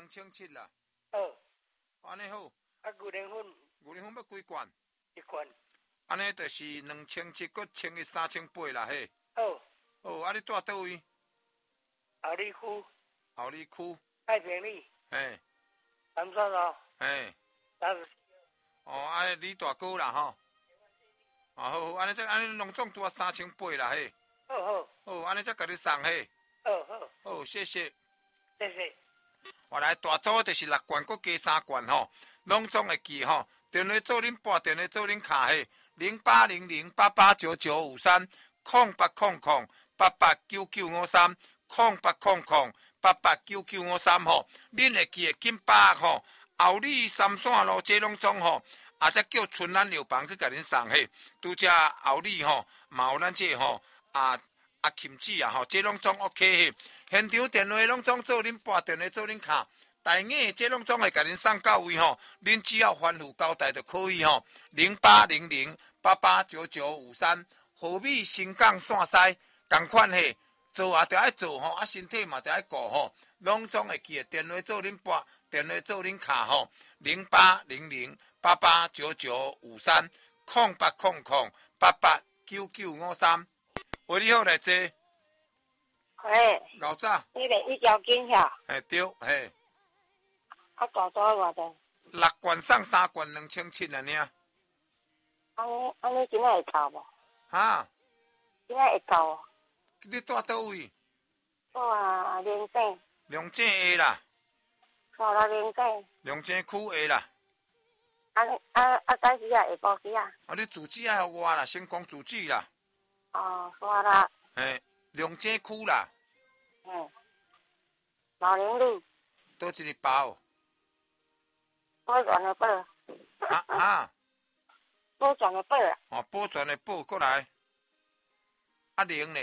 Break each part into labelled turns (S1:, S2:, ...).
S1: 2700啦。安尼好。
S2: 牛奶粉
S1: 要几罐
S2: ？1罐。
S1: 安尼就是2700，搁乘以3800啦，嘿。你住倒位？
S2: 后里区。
S1: 后里区。
S2: 太平里。
S1: 嘿。
S2: 南沙路。
S1: 嘿。
S2: 34。
S1: 安尼李大哥啦吼。好，安尼拢总拄啊3800啦，嘿。好，安尼才甲你送嘿。好，谢谢。
S2: 谢谢。
S1: 我来大组就是6罐，搁加3罐吼，拢总会记吼。电话做恁拨，电话做恁卡嘿，0800889953 0800889953 0800889953吼，恁会记的紧把吼，后里三线路这拢总吼，也则叫春兰药房去甲恁送嘿。拄则后里吼，嘛有咱这吼琴子啊吼，这拢总 OK 嘿。现场电话拢总做恁拨，电话做恁卡。大眼这拢总会甲恁送到位吼，恁只要吩咐交代就可以吼。0800889953，河美新港线西，同款嘿，做也着爱做吼，身体嘛着爱顾吼，拢总会记的。电话做恁拨，电话做恁卡吼，0800889953 0800889953。喂，你好，来坐。
S3: 嘿。
S1: 老早。
S3: 你个一条筋遐。
S1: 对，嘿。
S3: 大多偌济
S1: ？6罐送3罐2700啊，
S3: 安尼今仔会够无？
S1: 哈？
S3: 今仔会够？
S1: 你住倒位？
S3: 我龙井。
S1: 龙井下啦。
S3: 龙井。
S1: 龙井区下啦。
S3: 改时啊，下晡时啊。
S1: 你住址爱互我啦，先讲住址啦。
S3: 山啦。
S1: 龙井区啦。
S3: 老林路。
S1: 倒一日包？
S3: 保全的保。保全的保啊。
S1: 保全的保，过来。零呢？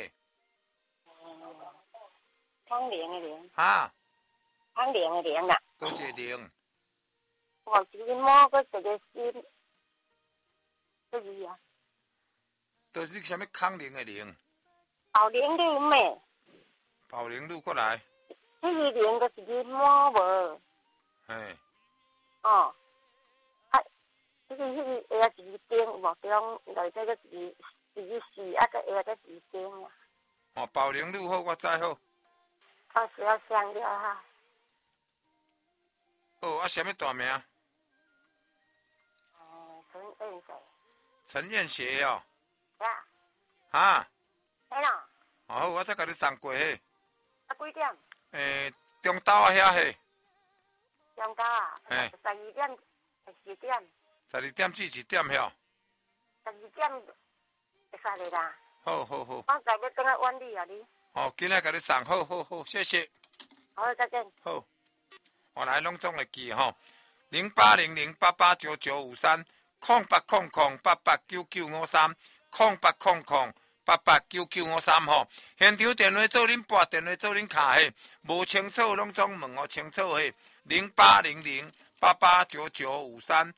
S3: 康宁的宁。
S1: 康
S3: 宁的宁啦。
S1: 倒一个零？
S3: 一个毛，搁一个心。这字啊。
S1: 就是你啥物康宁的宁？
S3: 保宁路咩？
S1: 保宁路过来。
S3: 这个宁搁一个毛无？这个下一个丁有无？中内底个一个四，搁下个一个丁啊。
S1: 保宁路好，我知好。
S3: 需要香料哈。
S1: 啥物大名？
S3: 陈燕雪。
S1: 陈燕雪哦。
S3: 嘿啦。
S1: 好，我再甲你送过嘿。
S3: 几点？
S1: 中昼啊遐嘿。
S3: 中昼啊？12点，10点。
S1: 12点至1点遐。
S3: 12点会使哩啦。
S1: 好。
S3: 我再要等下晚你啊你。
S1: 今仔甲你送，好，谢谢。
S3: 好，再见。
S1: 好，我来拢总会记吼，0800889953 0800889953 0800889953吼。现场电话做恁拨，电话做恁卡嘿，无清楚拢总问清楚嘿。0800889953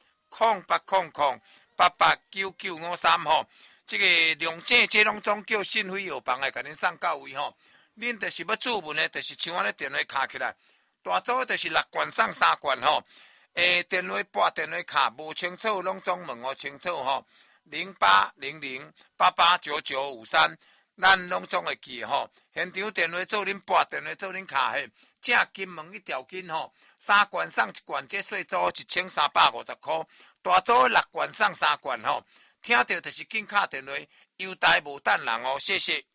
S1: 0800889953吼。这个龙井这拢总叫信辉药房来甲恁送到位吼。恁就是要注文的，就是像我咧电话卡起来，大组就是6罐送3罐吼。电话拨电话卡无清楚，拢总问清楚吼。0800889953，咱拢总会记吼。现场电话做恁拨，电话做恁卡嘿。正金门一条筋吼，3罐送1罐，这细组1350块，大组6罐送3罐吼。听到就是紧敲电话，优待无等人哦，谢谢。